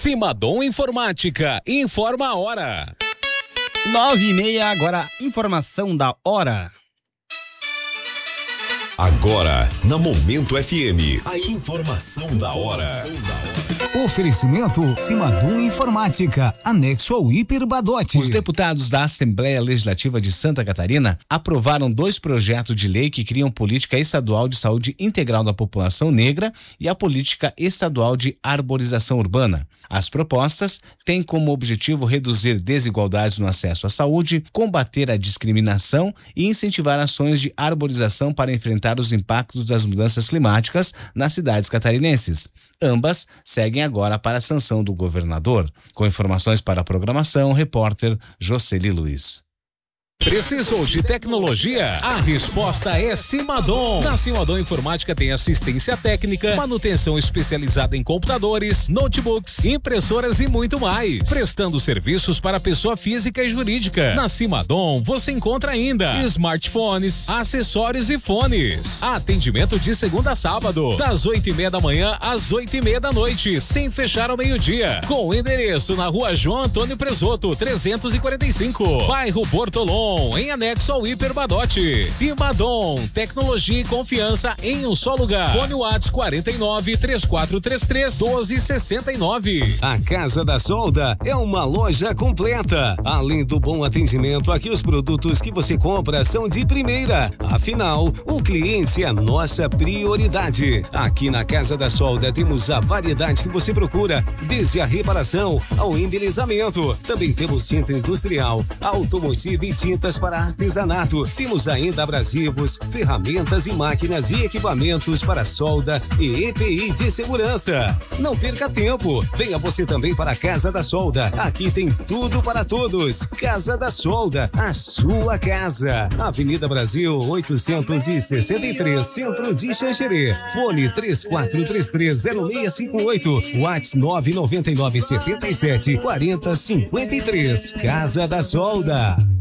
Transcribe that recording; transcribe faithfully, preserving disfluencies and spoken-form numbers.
Simadom Informática, informa a hora. Nove e meia, agora informação da hora. Agora, na Momento F M, a informação da hora. Oferecimento Simadom Informática, anexo ao Hiper Badote. Os deputados da Assembleia Legislativa de Santa Catarina aprovaram dois projetos de lei que criam política estadual de saúde integral da população negra e a política estadual de arborização urbana. As propostas têm como objetivo reduzir desigualdades no acesso à saúde, combater a discriminação e incentivar ações de arborização para enfrentar os impactos das mudanças climáticas nas cidades catarinenses. Ambas seguem agora para a sanção do governador. Com informações para a programação, repórter Jocely Luiz. Precisou de tecnologia? A resposta é Simadom. Na Simadom Informática tem assistência técnica, manutenção especializada em computadores, notebooks, impressoras e muito mais. Prestando serviços para pessoa física e jurídica. Na Simadom você encontra ainda smartphones, acessórios e fones. Atendimento de segunda a sábado, das oito e meia da manhã às oito e meia da noite, sem fechar ao meio-dia. Com o endereço na rua João Antônio Presoto, trezentos e quarenta e cinco, bairro Bortolom, em anexo ao Hiper Badote. Simadom, tecnologia e confiança em um só lugar. Fone WhatsApp quarenta e nove, três quatro três três, doze sessenta e nove. A Casa da Solda é uma loja completa. Além do bom atendimento, aqui os produtos que você compra são de primeira. Afinal, o cliente é a nossa prioridade. Aqui na Casa da Solda temos a variedade que você procura, desde a reparação ao embelezamento. Também temos tinta industrial, automotiva e tinta para artesanato. Temos ainda abrasivos, ferramentas e máquinas e equipamentos para solda e E P I de segurança. Não perca tempo. Venha você também para a Casa da Solda. Aqui tem tudo para todos. Casa da Solda, a sua casa. Avenida Brasil oitocentos e sessenta e três, Centro de Xanxerê. Fone três quatro três três, zero seis cinco oito. WhatsApp nove nove nove, sete sete, quatro zero cinco três. Casa da Solda.